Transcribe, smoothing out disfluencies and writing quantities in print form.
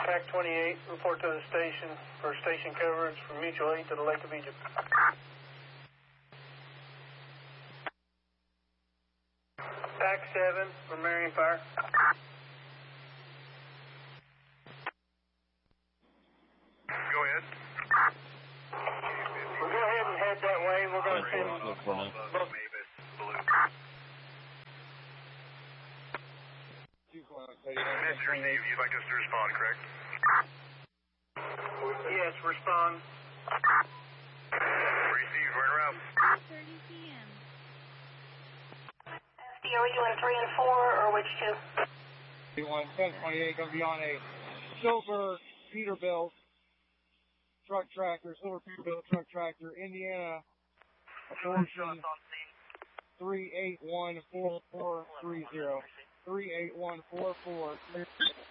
TAC 28, report to the station for station coverage from Mutual Aid to the Lake of Egypt. TAC 7 for Marion Fire. Go ahead. We'll go ahead and head that way. We're going to send both. Message received. You'd like us to respond, correct? Yes, respond. Received. Right around. 30 p.m. Are we doing 3 and 4 or which two? 728 going to be on a silver Peterbilt truck tractor, Indiana, authority 3814430. 3814430.